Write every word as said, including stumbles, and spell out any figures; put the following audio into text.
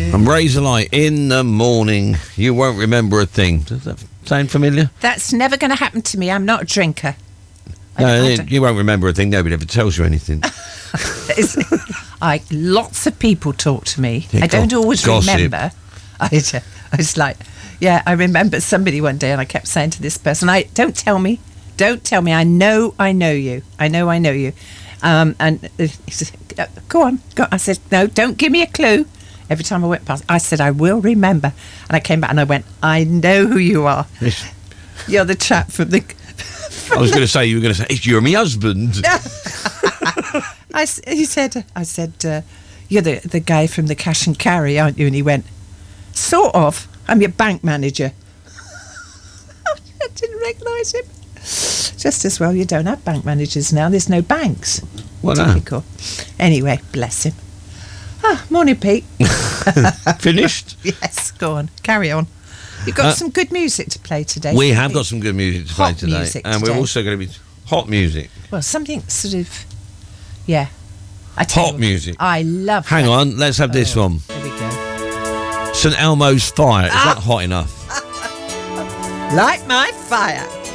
I'm razor light in the morning. You won't remember a thing. Does that sound familiar? That's never going to happen to me. I'm not a drinker. I No, don't- I don't- you won't remember a thing. Nobody ever tells you anything. It's- I lots of people talk to me. Yeah, I don't go- always gossip. remember. I, I was like, yeah, I remember somebody one day, and I kept saying to this person, "I don't tell me, don't tell me. I know, I know you. I know, I know you." Um, and uh, he said, "Go on, go." On. I said, "No, don't give me a clue." Every time I went past, I said, "I will remember." And I came back and I went, "I know who you are. Yes. You're the chap from the." I was going to say, you were going to say, it's you're my husband. I, s- he said, I said, uh, "You're the, the guy from the cash and carry, aren't you?" And he went, "Sort of. I'm your bank manager." I didn't recognise him. Just as well you don't have bank managers now. There's no banks. What now? Typical. Anyway, bless him. Ah, morning, Pete. Finished? Yes, go on. Carry on. You've got Uh, some good music to play today. We haven't have you? got some good music to play Hot today. music And we're today. also going to be hot music. Well, something sort of, yeah. I tell Hot you, music. I love Hang that. on, let's have this Oh, one. There we go. St Elmo's Fire. Is that hot enough? Light my fire.